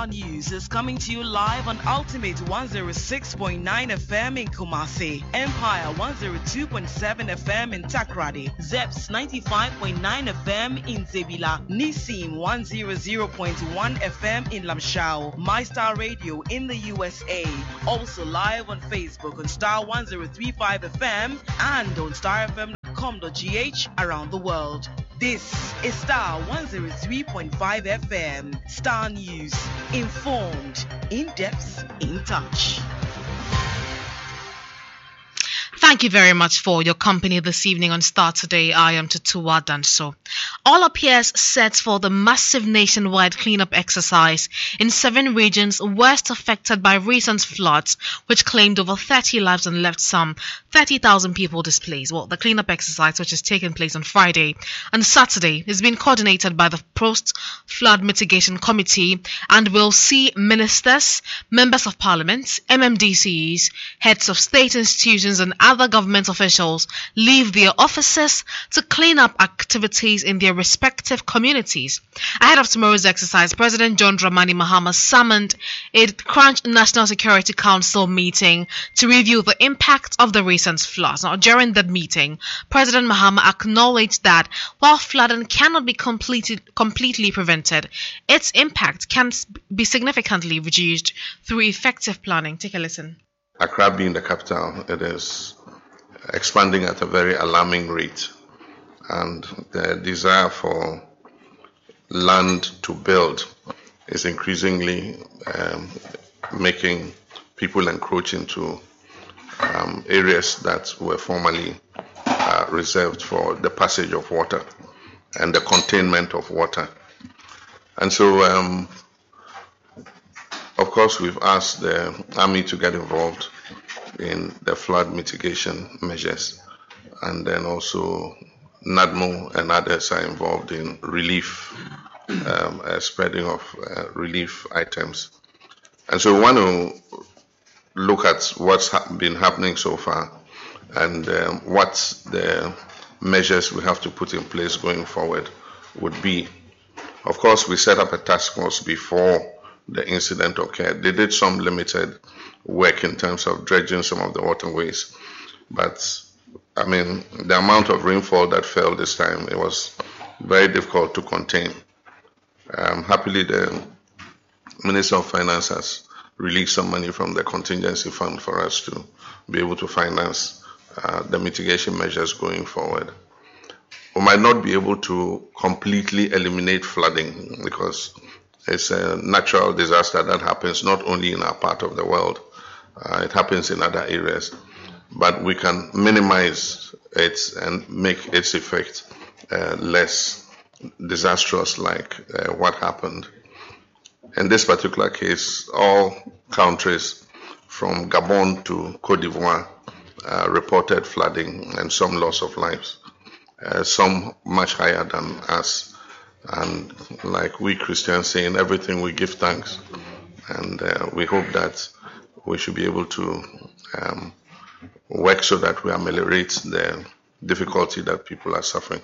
News is coming to you live on Ultimate 106.9 FM in Kumasi, Empire 102.7 FM in Takrady, Zeps 95.9 FM in Zebila, Nissim 100.1 FM in Lamshao, MyStar Radio in the USA, also live on Facebook on Star 1035 FM and on starfm.com.gh around the world. This is Star 103.5 FM. Star News. Informed, in depth, in touch. Thank you very much for your company this evening on Star Today. I am Tutua Danso. All appears set for the massive nationwide cleanup exercise in 7 regions worst affected by recent floods, which claimed over 30 lives and left some 30,000 people displaced. Well, the cleanup exercise, which is taking place on Friday and Saturday, is being coordinated by the Post-Flood Mitigation Committee and will see ministers, members of parliament, MMDCs, heads of state institutions and other government officials leave their offices to clean up activities in their respective communities. Ahead of tomorrow's exercise, President John Dramani Mahama summoned a Crunch National Security Council meeting to review the impact of the recent floods. Now, during that meeting, President Mahama acknowledged that while flooding cannot be completely prevented, its impact can be significantly reduced through effective planning. Take a listen. Accra being the capital, it is expanding at a very alarming rate, and the desire for land to build is increasingly making people encroach into areas that were formerly reserved for the passage of water and the containment of water. And so, of course, we've asked the Army to get involved in the flood mitigation measures, and then also NADMO and others are involved in relief, spreading of relief items. And so we want to look at what's been happening so far and what the measures we have to put in place going forward would be. Of course, we set up a task force before the incident occurred. They did some limited work in terms of dredging some of the waterways, but I mean, the amount of rainfall that fell this time, it was very difficult to contain. Happily, the Minister of Finance has released some money from the contingency fund for us to be able to finance the mitigation measures going forward. We might not be able to completely eliminate flooding because it's a natural disaster that happens not only in our part of the world, it happens in other areas, but we can minimize it and make its effect less disastrous like what happened. In this particular case, all countries from Gabon to Cote d'Ivoire reported flooding and some loss of lives, some much higher than us. And like we Christians say, in everything we give thanks. And we hope that we should be able to work so that we ameliorate the difficulty that people are suffering.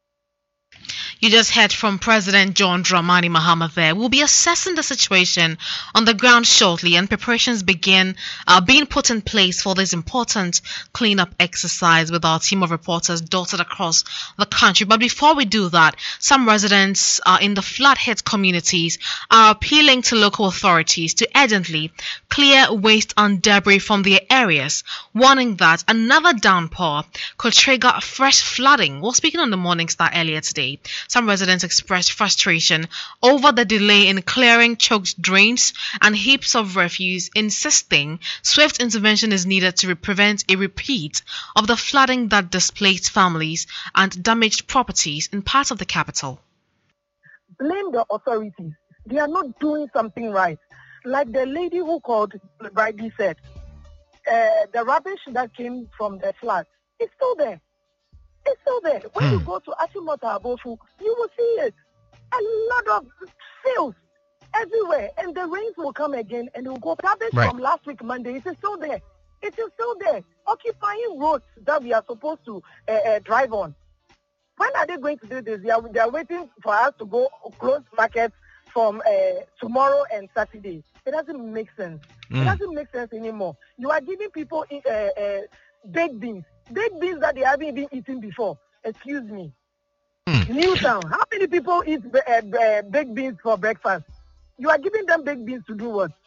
You just heard from President John Dramani Mahama there. We'll be assessing the situation on the ground shortly, and preparations begin being put in place for this important cleanup exercise with our team of reporters dotted across the country. But before we do that, some residents in the flood-hit communities are appealing to local authorities to urgently clear waste and debris from their areas, warning that another downpour could trigger fresh flooding. Well, speaking on the Morning Star earlier today, some residents expressed frustration over the delay in clearing choked drains and heaps of refuse, insisting swift intervention is needed to prevent a repeat of the flooding that displaced families and damaged properties in parts of the capital. Blame the authorities. They are not doing something right. Like the lady who called rightly said, the rubbish that came from the flood is still there. It's still there. When you go to Achimota Abofu, you will see it. A lot of fields everywhere. And the rains will come again and it will go. Rubbish from last week, Monday, it is still there. It is still there. Occupying roads that we are supposed to drive on. When are they going to do this? They are waiting for us to go close markets from tomorrow and Saturday. It doesn't make sense. It doesn't make sense anymore. You are giving people baked beans that they haven't even eaten before. Excuse me. Newtown, how many people eat baked beans for breakfast? You are giving them baked beans to do what?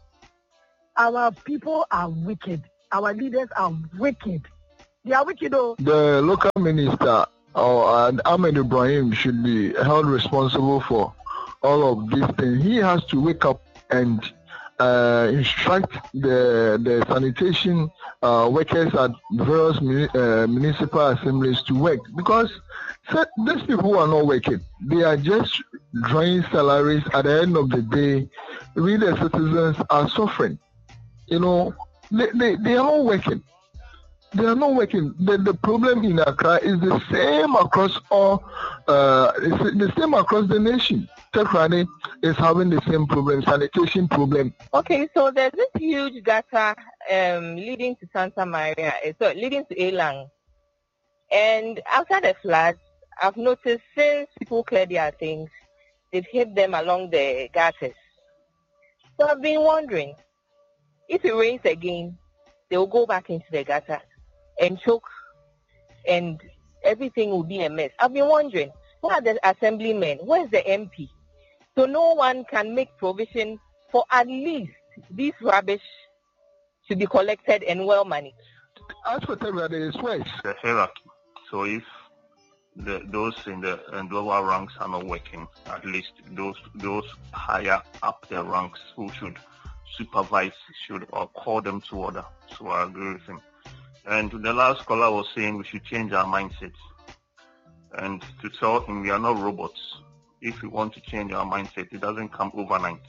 Our people are wicked. Our leaders are wicked. They are wicked, though. The local minister Ahmed Ibrahim should be held responsible for all of these things. He has to wake up and instruct the sanitation workers at various municipal assemblies to work, because these people are not working. They are just drawing salaries. At the end of the day, we the citizens are suffering. You know, they are not working. They are not working. The problem in Accra is the same across it's the same across the nation. Tekrade is having the same problem, sanitation problem. Okay, so there's this huge gutter leading to Santa Maria, so leading to Elang. And after the floods, I've noticed since people cleared their things, they've hid them along the gutters. So I've been wondering, if it rains again, they will go back into the gutter and choke, and everything will be a mess. I've been wondering, where are the assemblymen? Where's the MP? So no one can make provision for at least this rubbish to be collected and well managed. As for Tekrade, it's worse. The hierarchy. So if those in the lower ranks are not working, at least those higher up the ranks who should supervise should or call them to order. So I agree with him. And the last caller was saying we should change our mindset. And to tell him we are not robots. If we want to change our mindset, it doesn't come overnight.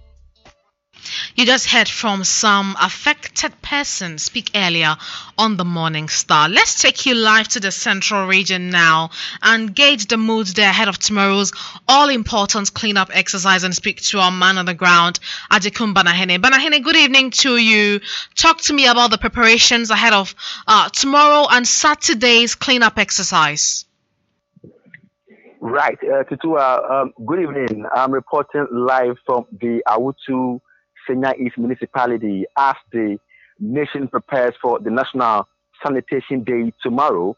You just heard from some affected persons speak earlier on the Morning Star. Let's take you live to the Central Region now and gauge the mood there ahead of tomorrow's all-important cleanup exercise and speak to our man on the ground, Adekum Banahene. Banahene, good evening to you. Talk to me about the preparations ahead of tomorrow and Saturday's cleanup exercise. Right, Tutua, good evening. I'm reporting live from the Awutu Senya East Municipality as the nation prepares for the National Sanitation Day tomorrow.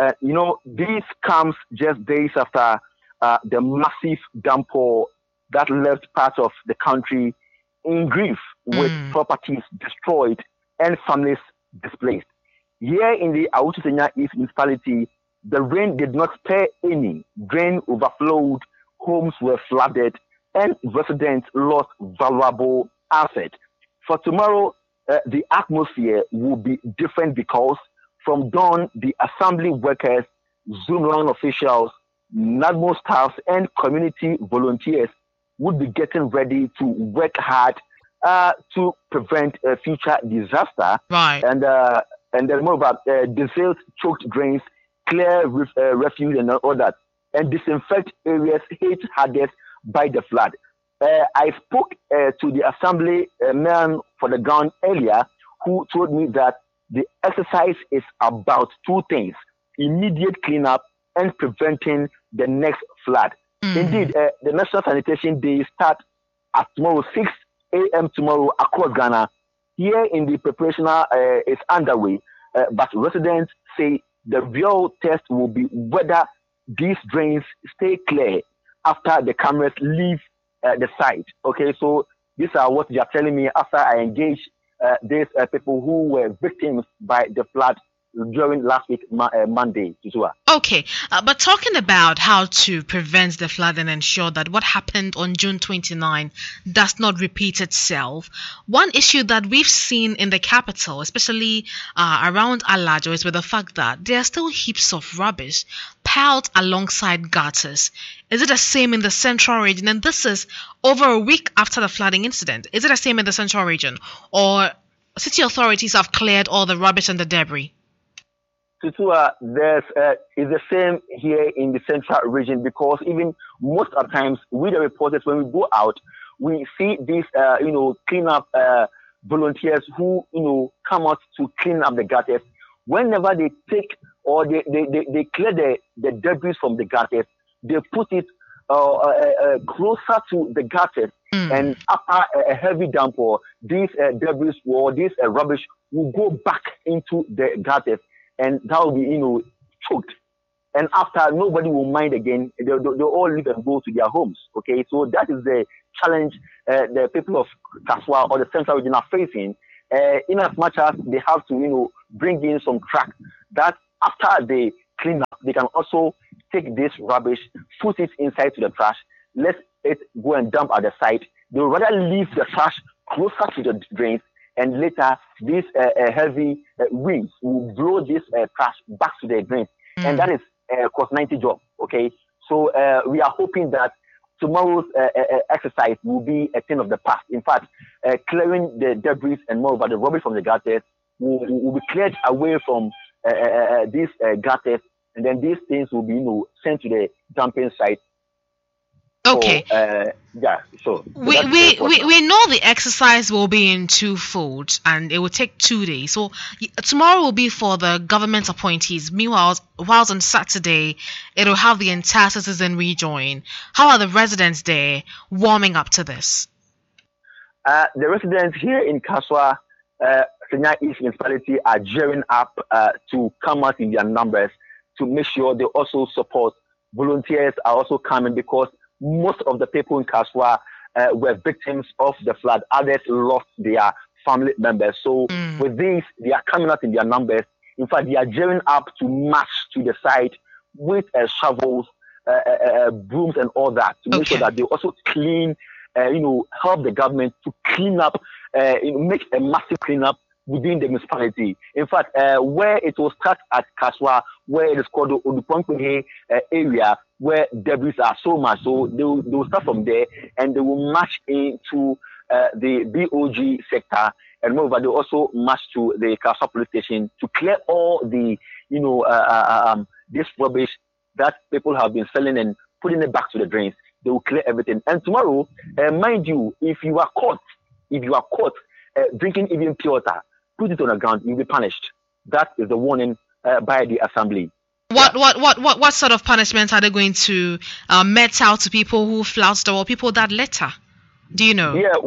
This comes just days after the massive downpour that left parts of the country in grief with properties destroyed and families displaced. Here in the Awutu Senya East Municipality, the rain did not spare any. Drain overflowed, homes were flooded, and residents lost valuable assets. For tomorrow, the atmosphere will be different because from dawn, the assembly workers, Zoomline officials, NADMO staffs, and community volunteers would be getting ready to work hard to prevent a future disaster. Right. And then more about dissolved choked drains, clear refuse and all that, and disinfect areas hit hardest by the flood. I spoke to the assembly man for the ground earlier, who told me that the exercise is about two things: immediate cleanup and preventing the next flood. Indeed, the National Sanitation Day starts at tomorrow, 6 a.m. tomorrow across Ghana. Here in the preparation is underway, but residents say the real test will be whether these drains stay clear after the cameras leave the site. Okay, so these are what they are telling me after I engaged these people who were victims by the flood during last week, Monday. Okay, but talking about how to prevent the flood and ensure that what happened on June 29 does not repeat itself, one issue that we've seen in the capital, especially around Alajo, is with the fact that there are still heaps of rubbish piled alongside gutters. Is it the same in the Central Region? And this is over a week after the flooding incident. Is it the same in the Central Region? Or city authorities have cleared all the rubbish and the debris? Tutua, is the same here in the Central Region, because even most of the times we the reporters, when we go out, we see these cleanup volunteers who come out to clean up the gutters. Whenever they take or they clear the debris from the gutters, they put it closer to the gutters. And after a heavy downpour, these debris or this rubbish will go back into the gutters, and that will be, choked. And after, nobody will mind again. They'll all leave and go to their homes. Okay, so that is the challenge the people of Kasoa or the Central Region are facing. In as much as they have to, bring in some trucks that after they clean up, they can also take this rubbish, put it inside to the trash, let it go and dump at the site. They will rather leave the trash closer to the drains, and later these heavy winds will blow this trash back to the drains. And that is cost 90 job. Okay, so we are hoping that tomorrow's exercise will be a thing of the past. In fact, clearing the debris and moreover the rubbish from the gutters will be cleared away from these gutters, and then these things will be sent to the dumping site. Okay. So we know the exercise will be in twofold, and it will take 2 days. So tomorrow will be for the government appointees. Meanwhile, whilst on Saturday, it will have the entire citizenry join. How are the residents there warming up to this? The residents here in Kasoa, Senya East Municipality, are gearing up to come out in their numbers to make sure they also support. Volunteers are also coming because most of the people in Kasoa were victims of the flood. Others lost their family members. So with this, they are coming out in their numbers. In fact, they are gearing up to march to the site with shovels, brooms, and all that to make sure that they also clean, help the government to clean up, make a massive cleanup within the municipality. In fact, where it will start at Kasoa, where it is called the Oduponkwe area, where debris are so much. So they will start from there, and they will march into the BOG sector, and moreover, they also march to the Kasoa police station to clear all the, this rubbish that people have been selling and putting it back to the drains. They will clear everything. And tomorrow, mind you, if you are caught drinking even pure water, put it on the ground, you'll be punished. That is the warning by the assembly. What sort of punishment are they going to met out to people who flout or people that litter? Do you know? Yeah,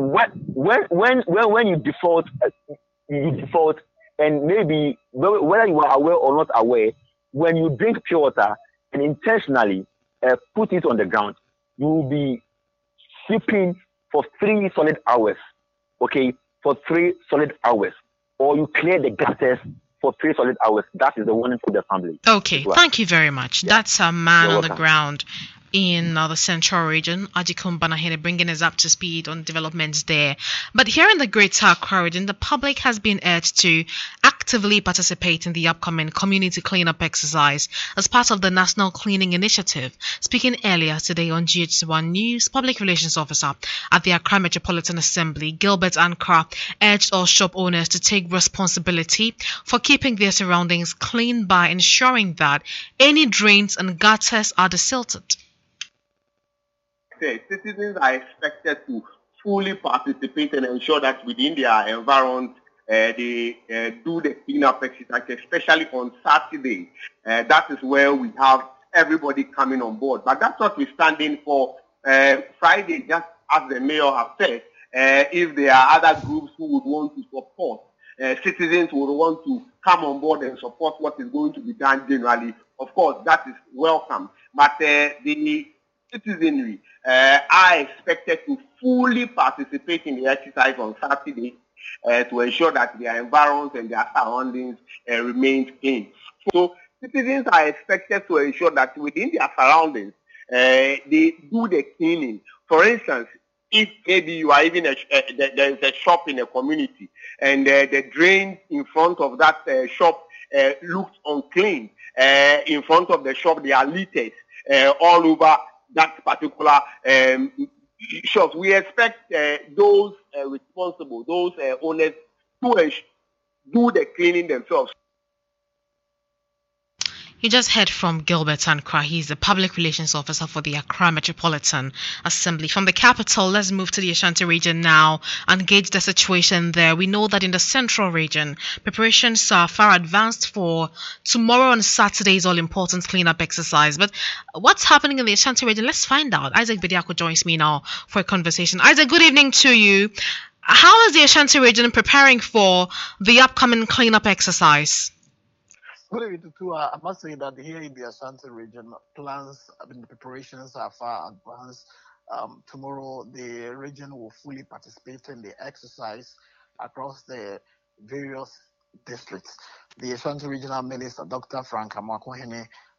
when you default, and maybe whether you are aware or not aware, when you drink pure water and intentionally put it on the ground, you will be sleeping for 3 solid hours. Okay, for 3 solid hours, or you clear the gutters for 3 solid hours. That is the warning for the family. Okay, thank you very much. Yeah. That's a man on the ground in the Central Region, Ajikum Banahene, bringing us up to speed on developments there. But here in the Greater Accra Region, the public has been urged to actively participate in the upcoming community cleanup exercise as part of the National Cleaning Initiative. Speaking earlier today on GH1 News, Public Relations Officer at the Accra Metropolitan Assembly, Gilbert Ankra, urged all shop owners to take responsibility for keeping their surroundings clean by ensuring that any drains and gutters are desilted. Citizens are expected to fully participate and ensure that within their environment they do the cleanup exercise, especially on Saturday. That is where we have everybody coming on board. But that's what we're standing for Friday, just as the mayor has said. If there are other groups who would want to support, citizens would want to come on board and support what is going to be done generally, of course, that is welcome. But the citizenry are expected to fully participate in the exercise on Saturday to ensure that their environments and their surroundings remain clean. So citizens are expected to ensure that within their surroundings they do the cleaning. For instance, if maybe you are even there is a shop in a community and the drains in front of that shop looks unclean, in front of the shop there are litters all over that particular shops. We expect those responsible, those owners, to do the cleaning themselves. You just heard from Gilbert Ankra. He's the Public Relations Officer for the Accra Metropolitan Assembly. From the capital, let's move to the Ashanti region now and gauge the situation there. We know that in the central region, preparations are far advanced for tomorrow on Saturday's all-important cleanup exercise. But what's happening in the Ashanti region? Let's find out. Isaac Bediako joins me now for a conversation. Isaac, good evening to you. How is the Ashanti region preparing for the upcoming cleanup exercise? Good evening to I must say that here in the Ashanti region, the preparations are far advanced. Tomorrow, the region will fully participate in the exercise across the various districts. The Ashanti Regional Minister, Dr. Frank Amakwahene,